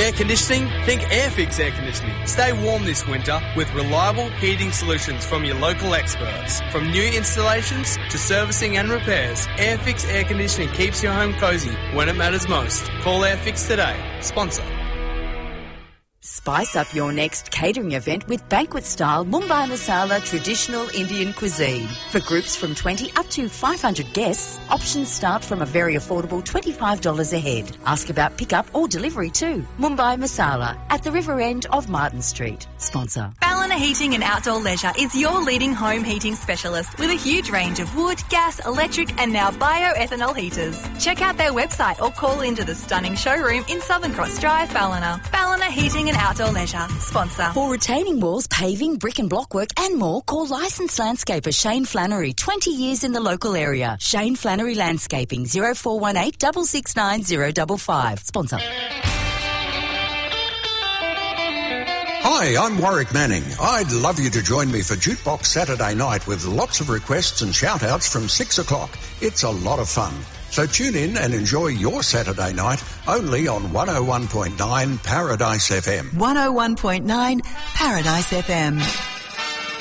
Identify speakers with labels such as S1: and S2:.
S1: Air conditioning? Think Airfix Air Conditioning. Stay warm this winter with reliable heating solutions from your local experts. From new installations to servicing and repairs, Airfix Air Conditioning keeps your home cosy when it matters most. Call Airfix today. Sponsor.
S2: Spice up your next catering event with banquet-style Mumbai Masala traditional Indian cuisine. For groups from 20 up to 500 guests, options start from a very affordable $25 a head. Ask about pick-up or delivery too. Mumbai Masala at the river end of Martin Street. Sponsor.
S3: Ballina Heating and Outdoor Leisure is your leading home heating specialist with a huge range of wood, gas, electric and now bioethanol heaters. Check out their website or call into the stunning showroom in Southern Cross Drive, Ballina. Ballina Heating and Outdoor Leisure. Sponsor.
S2: For retaining walls, paving, brick and block work and more, call licensed landscaper Shane Flannery, 20 years in the local area. Shane Flannery Landscaping, 0418 669 055. Sponsor.
S4: Hi, I'm Warwick Manning. I'd love you to join me for Jukebox Saturday night with lots of requests and shout-outs from 6 o'clock. It's a lot of fun. So tune in and enjoy your Saturday night only on 101.9 Paradise FM.
S5: 101.9 Paradise FM.